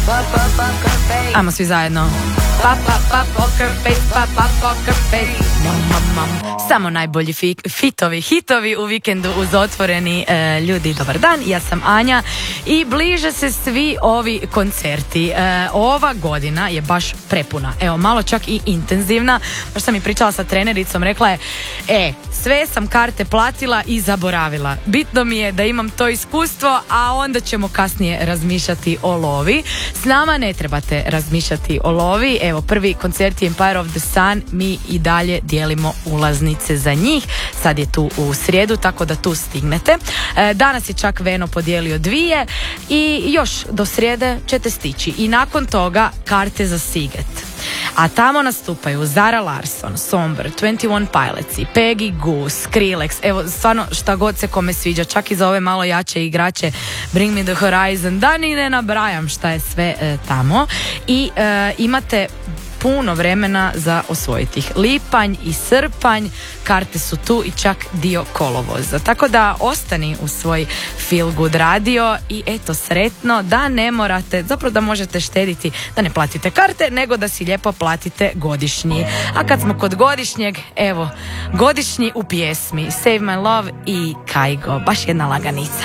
Ajmo svi zajedno. Poker face, poker face. Samo najbolji hitovi u vikendu uz otvoreni ljudi. Dobar dan, ja sam Anja i bliže se svi ovi koncerti. Ova godina je baš prepuna. Evo, malo čak i intenzivna. Baš sam i pričala sa trenericom, rekla je sve sam karte platila i zaboravila. Bitno mi je da imam to iskustvo, a onda ćemo kasnije razmišljati o lovi. S nama ne trebate razmišljati o lovi. Evo, prvi koncert je Empire of the Sun. Mi i dalje dijelimo ulaznice za njih. Sad je tu u srijedu, tako da tu stignete. Danas je čak Veno podijelio 2 i još do srijede ćete stići. I nakon toga karte za Siget. A tamo nastupaju Zara Larsson, Somber, 21 Pilots, Peggy Goo, Skrillex, evo stvarno šta god se kome sviđa, čak i za ove malo jače igrače Bring Me The Horizon, da ni ne nabrajam šta je sve tamo. I imate puno vremena za osvojiti ih. Lipanj i srpanj, karte su tu i čak dio kolovoza. Tako da ostani u svoj Feel Good radio i eto, sretno da ne morate, zapravo da možete štediti, da ne platite karte, nego da si lijepo platite godišnji. A kad smo kod godišnjeg, evo, godišnji u pjesmi Save My Love i Kaigo, baš jedna laganica.